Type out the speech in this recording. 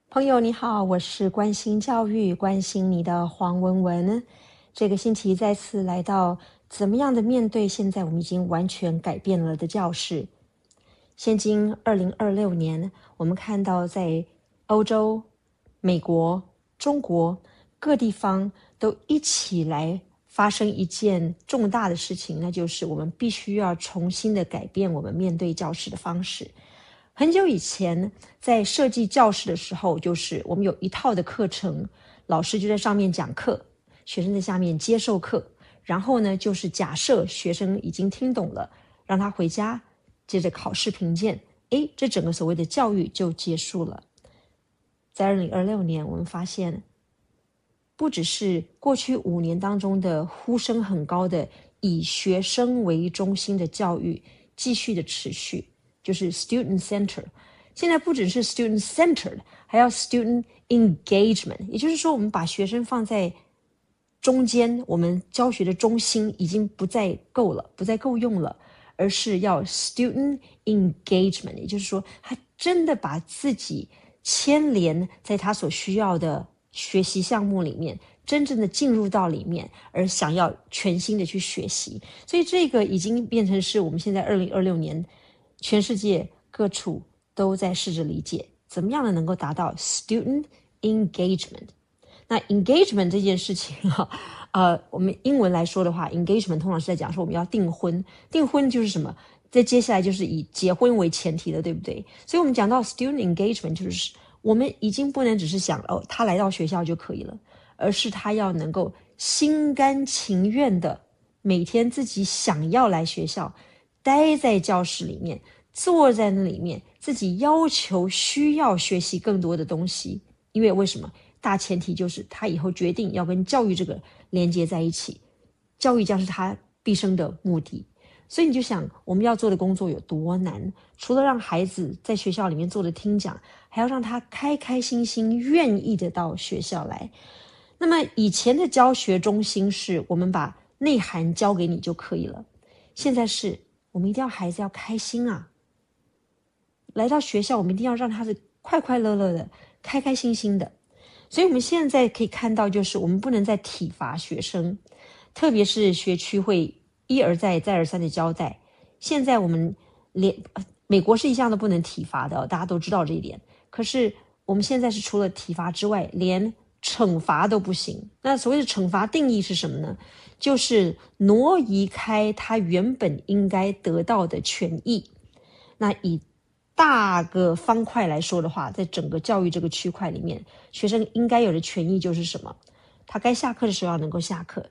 朋友你好，我是关心教育、关心你的黄文文。这个星期再次来到怎么样的面对现在我们已经完全改变了的教室。现今2026年，我们看到在欧洲、美国、中国各地方都一起来发生一件重大的事情，那就是我们必须要重新的改变我们面对教室的方式。很久以前在设计教室的时候，就是我们有一套的课程，老师就在上面讲课，学生在下面接受课，然后呢就是假设学生已经听懂了，让他回家接着考试评鉴，这整个所谓的教育就结束了。在2026年，我们发现不只是过去5年当中的呼声很高的以学生为中心的教育继续的持续，就是 student center。 现在不只是 student centered， 还要 student engagement， 也就是说我们把学生放在中间，我们教学的中心已经不再够用了，而是要 student engagement， 也就是说他真的把自己牵连在他所需要的学习项目里面，真正的进入到里面，而想要全心的去学习。所以这个已经变成是我们现在2026年全世界各处都在试着理解，怎么样的能够达到 student engagement。 那 engagement 这件事情我们英文来说的话， engagement 通常是在讲说我们要订婚，订婚就是什么，在接下来就是以结婚为前提的，对不对？所以我们讲到 student engagement， 就是我们已经不能只是想他来到学校就可以了，而是他要能够心甘情愿的每天自己想要来学校，待在教室里面，坐在那里面，自己要求需要学习更多的东西。因为为什么？大前提就是他以后决定要跟教育这个连接在一起，教育将是他毕生的目的。所以你就想我们要做的工作有多难，除了让孩子在学校里面做的听讲，还要让他开开心心愿意的到学校来。那么以前的教学中心是我们把内涵教给你就可以了，现在是我们一定要孩子要开心啊，来到学校我们一定要让他是快快乐乐的，开开心心的。所以我们现在可以看到，就是我们不能再体罚学生，特别是学区会一而再再而三的交代。现在我们美国是一向都不能体罚的，大家都知道这一点。可是我们现在是除了体罚之外，连惩罚都不行。那所谓的惩罚定义是什么呢？就是挪移开他原本应该得到的权益。那以大个方块来说的话，在整个教育这个区块里面，学生应该有的权益就是什么？他该下课的时候要能够下课，